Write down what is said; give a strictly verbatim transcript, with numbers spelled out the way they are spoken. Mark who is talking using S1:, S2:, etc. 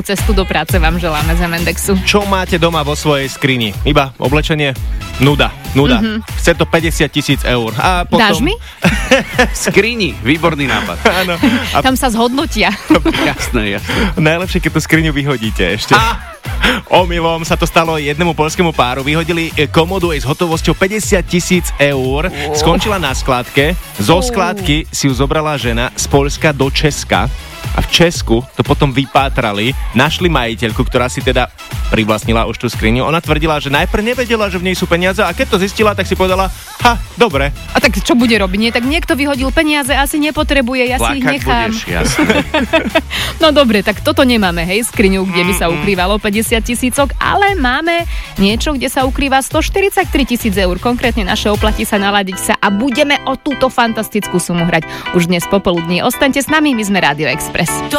S1: cestu do práce vám želáme z Mendexu.
S2: Čo máte doma vo svojej skrini? Iba oblečenie? Nuda, nuda. Mm-hmm. Chce to päťdesiat tisíc eur. A potom...
S1: Dáš mi?
S3: Skrini, výborný nápad.
S2: Áno. A...
S1: Tam sa zhodnotia.
S3: Jasné, jasné.
S2: Najlepšie, keď tú skriňu vyhodíte ešte. A... Omylom sa to stalo jednému poľskému páru. Vyhodili komodu aj s hotovosťou päťdesiat tisíc eur. Oh. Skončila na skladke. Zo skladky si ju zobrala žena z Poľska do Česka. A v Česku to potom vypátrali, našli majiteľku, ktorá si teda privlastnila už tú skriňu. Ona tvrdila, že najprv nevedela, že v nej sú peniaze a keď to zistila, tak si povedala, ha, dobre.
S1: A tak čo bude robiť? Nie, tak niekto vyhodil peniaze, asi nepotrebuje, ja si ich nechám.
S3: Budeš, jasné.
S1: No dobre, tak toto nemáme, hej, skriňu, kde by sa ukrývalo päťdesiat tisícok, ale máme niečo, kde sa ukrýva stoštyridsaťtri tisíc eur. Konkrétne naše oplatí sa, naladiť sa a budeme o túto fantastickú sumu hrať už dnes popoludní. Ostaňte s nami, my sme Rádio Express.